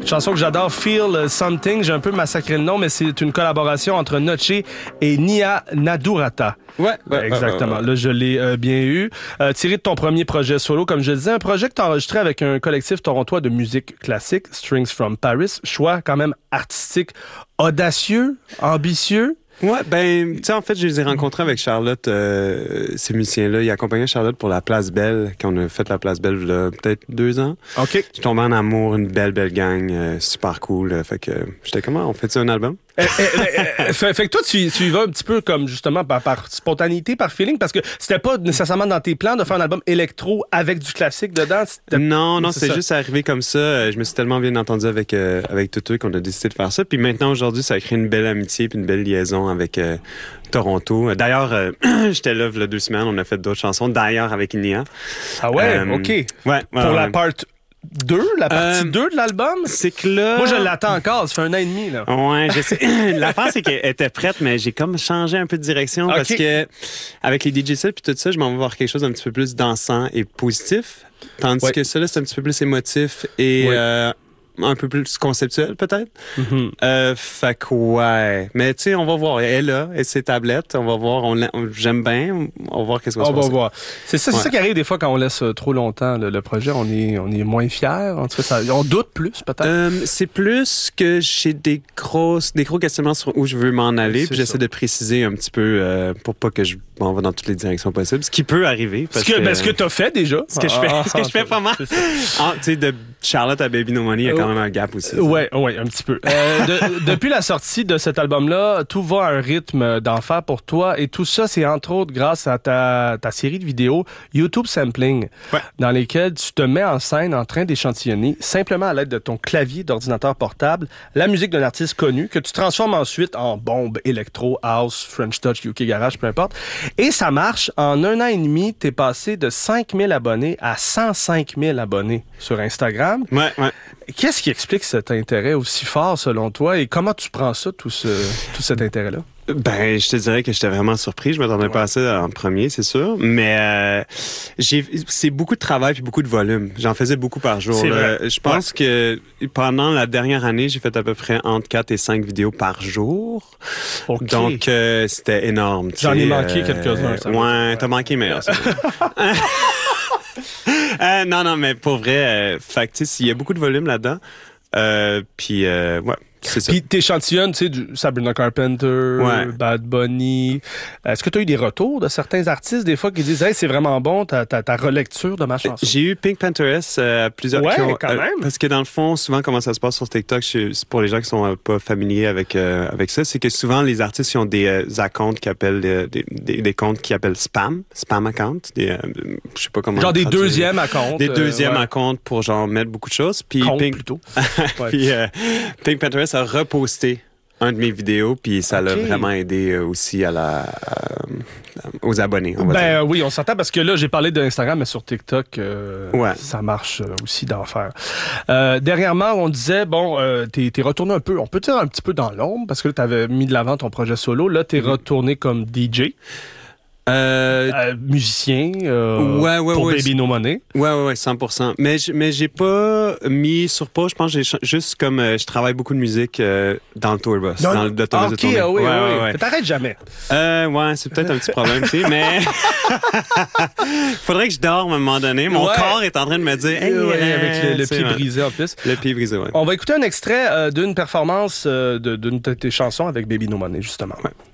chanson que j'adore, Feel Something. J'ai un peu massacré le nom, mais c'est une collaboration entre Noche et Nia Nadurata. Ouais, exactement. Là, je l'ai bien eu. Tiré de ton premier projet solo, comme je disais, un projet que tu as enregistré avec un collectif torontois de musique classique, Strings from Paris. Choix quand même artistique, audacieux, ambitieux. Ouais, ben, tu sais, en fait, je les ai rencontrés avec Charlotte, ces musiciens-là. Ils accompagnaient Charlotte pour la Place Belle, quand on a fait la Place Belle, il y a peut-être 2 ans. OK. Je suis tombé en amour, une belle gang, super cool. Fait que j'étais comment, on fait-tu un album? Fait que toi, tu y vas un petit peu comme justement par spontanéité, par feeling, parce que c'était pas nécessairement dans tes plans de faire un album électro avec du classique dedans. Non, c'est juste arrivé comme ça. Je me suis tellement bien entendu avec Tutu qu'on a décidé de faire ça. Puis maintenant, aujourd'hui, ça a créé une belle amitié puis une belle liaison avec Toronto. D'ailleurs, j'étais là il y a 2 semaines, on a fait d'autres chansons. D'ailleurs, avec Nia. Ah ouais? OK. Ouais. Pour la part 2, la partie 2 de l'album? C'est que là... Moi, je l'attends encore. Ça fait 1 an et demi, là. Ouais, je sais. L'affaire, c'est qu'elle était prête, mais j'ai comme changé un peu de direction parce que avec les DJ sets puis tout ça, je m'en vais voir quelque chose d'un petit peu plus dansant et positif. Tandis que ça, là, c'est un petit peu plus émotif et un peu plus conceptuel, peut-être. Mm-hmm. Fait que ouais. Mais tu sais, on va voir. Elle est là, et ses tablettes. On va voir. J'aime bien. On va voir qu'est-ce qu'on se passe. On va voir. C'est ça qui arrive des fois quand on laisse trop longtemps le projet. On est moins fiers. En tout cas, on doute plus, peut-être. C'est plus que j'ai des gros questionnements sur où je veux m'en aller. Puis j'essaie de préciser un petit peu pour pas que je m'en va dans toutes les directions possibles. Ce qui peut arriver. Ce que tu as fait déjà. Ce que je fais pas mal. Tu sais, de Charlotte à Baby No Money, il y a quand même un gap aussi. Ouais, un petit peu. Depuis la sortie de cet album-là, tout va à un rythme d'enfer pour toi. Et tout ça, c'est entre autres grâce à ta série de vidéos YouTube Sampling, dans lesquelles tu te mets en scène en train d'échantillonner, simplement à l'aide de ton clavier d'ordinateur portable, la musique d'un artiste connu, que tu transformes ensuite en bombe, électro, house, French Touch, UK Garage, peu importe. Et ça marche. En 1 an et demi, t'es passé de 5000 abonnés à 105 000 abonnés sur Instagram. Ouais. Qu'est-ce qui explique cet intérêt aussi fort selon toi et comment tu prends ça, tout cet intérêt-là? Ben, je te dirais que j'étais vraiment surpris. Je m'attendais pas à ça en premier, c'est sûr. Mais c'est beaucoup de travail puis beaucoup de volume. J'en faisais beaucoup par jour. Je pense que pendant la dernière année, j'ai fait à peu près entre 4 et 5 vidéos par jour. Okay. Donc, c'était énorme. J'en ai manqué quelques-uns. T'as manqué meilleur. Non, mais pour vrai, fait que, il y a beaucoup de volume là-dedans. Puis, c'est ça. Puis t'échantillonnes, tu sais, du Sabrina Carpenter, Bad Bunny. Est-ce que tu as eu des retours de certains artistes, des fois, qui disent « Hey, c'est vraiment bon, ta relecture de ma chanson? » J'ai eu Pink Panthers, plusieurs qui ont... quand même. Parce que dans le fond, souvent, comment ça se passe sur TikTok, pour les gens qui sont pas familiers avec ça, c'est que souvent, les artistes, ils ont des accounts qui appellent... des comptes qui appellent spam account. Je sais pas comment... Genre des deuxièmes accounts. Des deuxièmes accounts pour, genre, mettre beaucoup de choses. Puis plutôt. Puis Pink Panthers a reposté un de mes vidéos, puis ça l'a vraiment aidé aussi aux abonnés. Oui, on s'entend parce que là, j'ai parlé d'Instagram, mais sur TikTok, ça marche aussi d'enfer. Dernièrement, on disait, t'es retourné un peu, on peut dire un petit peu dans l'ombre, parce que là, t'avais mis de l'avant ton projet solo. Là, t'es retourné comme DJ. Musicien pour Baby No Money. Ouais, 100%. Mais j'ai pas mis sur pause. Je pense que j'ai juste comme je travaille beaucoup de musique dans le tourbus, dans l'autobus de tournée. Oui. T'arrêtes jamais. C'est peut-être un petit problème, tu sais, mais faudrait que je dorme à un moment donné. Mon corps est en train de me dire avec le pied brisé en plus. Le pied brisé, ouais. On va écouter un extrait d'une performance d'une de tes chansons avec Baby No Money, justement. Ouais.